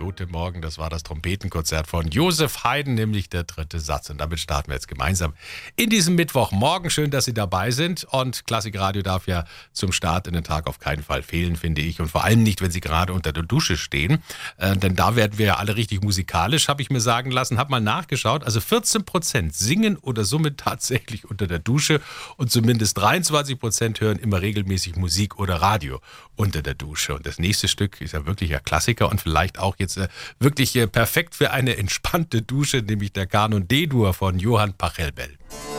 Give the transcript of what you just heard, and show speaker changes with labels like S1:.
S1: Guten Morgen, das war das Trompetenkonzert von Josef Haydn, nämlich der 3. Satz. Und damit starten wir jetzt gemeinsam in diesem Mittwochmorgen. Schön, dass Sie dabei sind. Und Klassikradio darf ja zum Start in den Tag auf keinen Fall fehlen, finde ich. Und vor allem nicht, wenn Sie gerade unter der Dusche stehen. Denn da werden wir ja alle richtig musikalisch, habe ich mir sagen lassen. Habe mal nachgeschaut. Also 14% singen oder summen tatsächlich unter der Dusche. Und zumindest 23% hören immer regelmäßig Musik oder Radio unter der Dusche. Und das nächste Stück ist ja wirklich ein Klassiker und vielleicht auch jetzt wirklich perfekt für eine entspannte Dusche, nämlich der Kanon D-Dur von Johann Pachelbel.